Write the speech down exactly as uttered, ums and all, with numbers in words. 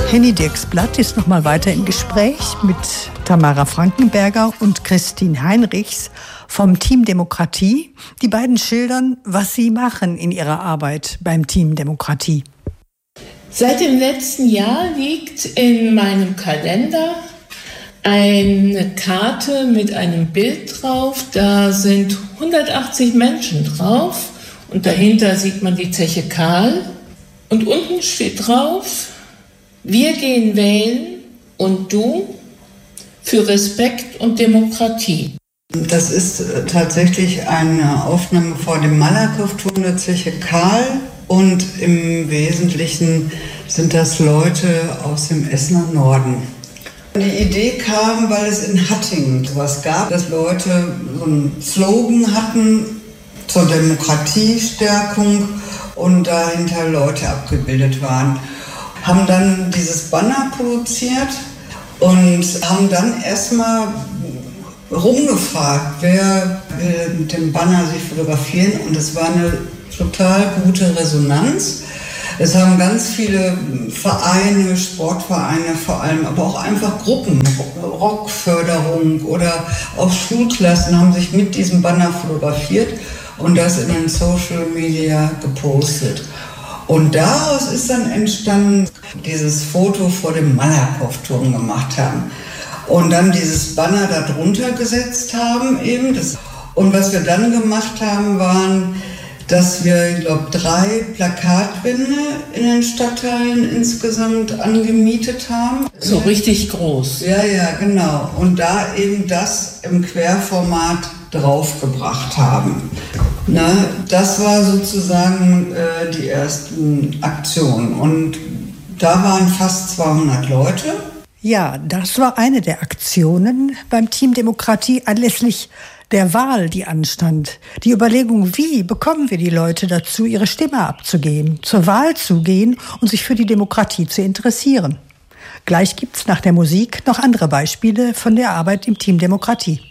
Henny Dirksblatt ist noch mal weiter im Gespräch mit Tamara Frankenberger und Christine Heinrichs vom Team Demokratie. Die beiden schildern, was sie machen in ihrer Arbeit beim Team Demokratie. Seit dem letzten Jahr liegt in meinem Kalender eine Karte mit einem Bild drauf. Da sind hundertachtzig Menschen drauf und dahinter sieht man die Zeche Karl. Und unten steht drauf: Wir gehen wählen und du für Respekt und Demokratie. Das ist tatsächlich eine Aufnahme vor dem Malakow-Turm der Zeche Karl und im Wesentlichen sind das Leute aus dem Essener Norden. Die Idee kam, weil es in Hattingen sowas gab, dass Leute so einen Slogan hatten zur Demokratiestärkung und dahinter Leute abgebildet waren. Haben dann dieses Banner produziert und haben dann erstmal rumgefragt, wer will mit dem Banner sich fotografieren, und es war eine total gute Resonanz. Es haben ganz viele Vereine, Sportvereine vor allem, aber auch einfach Gruppen, Rockförderung oder auch Schulklassen haben sich mit diesem Banner fotografiert und das in den Social Media gepostet. Und daraus ist dann entstanden, dieses Foto vor dem Malakow-Turm gemacht haben und dann dieses Banner darunter gesetzt haben eben. Das. Und was wir dann gemacht haben, waren, dass wir, ich glaube, drei Plakatwände in den Stadtteilen insgesamt angemietet haben. So richtig groß. Ja, ja, genau. Und da eben das im Querformat draufgebracht haben. Na, das war sozusagen äh, die ersten Aktionen. Und da waren fast zweihundert Leute. Ja, das war eine der Aktionen beim Team Demokratie anlässlich der Wahl, die anstand. Die Überlegung, wie bekommen wir die Leute dazu, ihre Stimme abzugeben, zur Wahl zu gehen und sich für die Demokratie zu interessieren. Gleich gibt's nach der Musik noch andere Beispiele von der Arbeit im Team Demokratie.